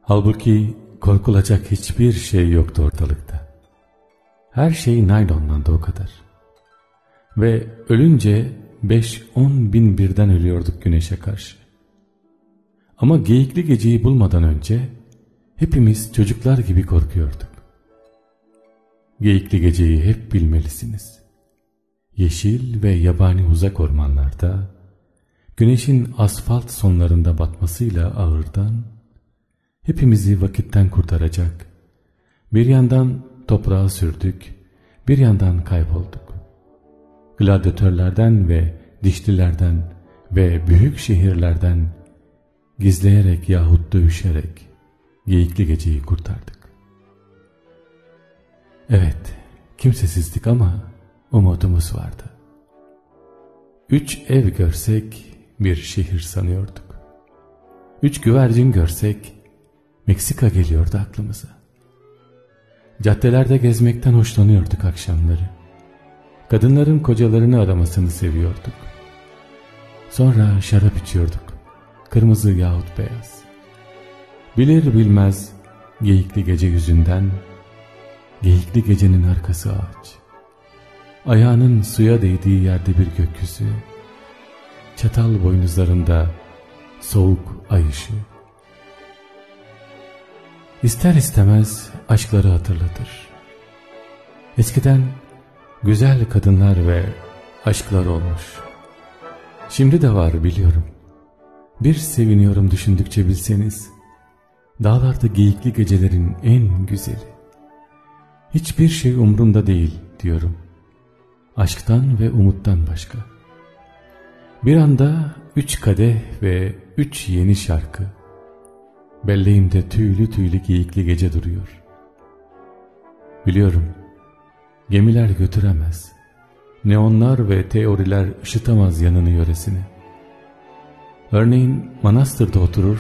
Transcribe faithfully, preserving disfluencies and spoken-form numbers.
Halbuki korkulacak hiçbir şey yoktu ortalıkta. Her şey naylonlandı o kadar. Ve ölünce beş on bin birden ölüyorduk güneşe karşı. Ama geyikli geceyi bulmadan önce hepimiz çocuklar gibi korkuyorduk. Geyikli geceyi hep bilmelisiniz. Yeşil ve yabani uzak ormanlarda, güneşin asfalt sonlarında batmasıyla ağırdan, hepimizi vakitten kurtaracak, bir yandan toprağa sürdük, bir yandan kaybolduk. Gladyatörlerden ve dişlilerden ve büyük şehirlerden gizleyerek yahut dövüşerek geyikli geceyi kurtardık. Evet, kimsesizdik ama umudumuz vardı. Üç ev görsek bir şehir sanıyorduk. Üç güvercin görsek Meksika geliyordu aklımıza. Caddelerde gezmekten hoşlanıyorduk akşamları. Kadınların kocalarını aramasını seviyorduk. Sonra şarap içiyorduk. Kırmızı yahut beyaz. Bilir bilmez geyikli gece yüzünden, geyikli gecenin arkası ağaç. Ayağının suya değdiği yerde bir gökyüzü. Çatal boynuzlarında soğuk ay ışığı. İster istemez aşkları hatırlatır. Eskiden güzel kadınlar ve aşklar olmuş. Şimdi de var biliyorum. Bir seviniyorum düşündükçe bilseniz. Dağlarda geyikli gecelerin en güzeli. Hiçbir şey umurumda değil diyorum. Aşktan ve umuttan başka. Bir anda üç kadeh ve üç yeni şarkı. Belleğimde tüylü tüylü geyikli gece duruyor. Biliyorum, gemiler götüremez. Neonlar ve teoriler ışıtamaz yanını yöresini. Örneğin manastırda oturur,